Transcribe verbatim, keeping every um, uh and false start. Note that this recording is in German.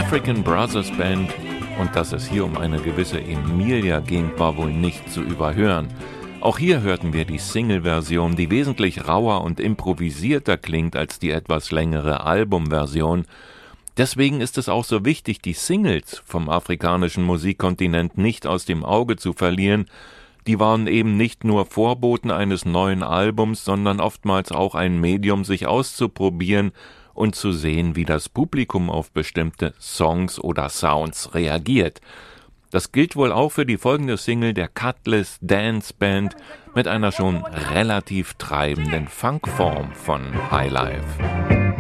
African Brothers Band, und dass es hier um eine gewisse Emilia ging, war wohl nicht zu überhören. Auch hier hörten wir die Single-Version, die wesentlich rauer und improvisierter klingt als die etwas längere Albumversion. Deswegen ist es auch so wichtig, die Singles vom afrikanischen Musikkontinent nicht aus dem Auge zu verlieren. Die waren eben nicht nur Vorboten eines neuen Albums, sondern oftmals auch ein Medium, sich auszuprobieren und zu sehen, wie das Publikum auf bestimmte Songs oder Sounds reagiert. Das gilt wohl auch für die folgende Single der Cutlass Dance Band mit einer schon relativ treibenden Funkform von Highlife.